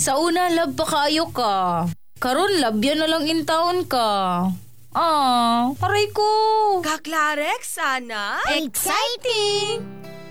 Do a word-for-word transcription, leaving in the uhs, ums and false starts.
Sa una, love pa kaayo ka. Karon labyan na lang in town ka. Ah, aray ko. Kaklarek, sana? Exciting!